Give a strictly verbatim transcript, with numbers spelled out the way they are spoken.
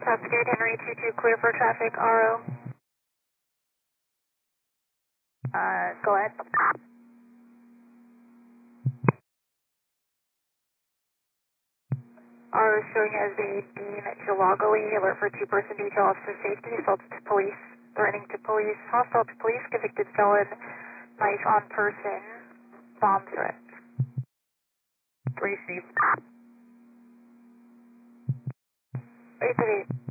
Scared Henry two two, clear for traffic, R O. Uh, go ahead. R O showing as a Dean Jalagoli, alert for two-person detail, officer safety, assault to police, threatening to police, hostile to police, convicted felon, knife on person, bomb threat. Receive. eight eight.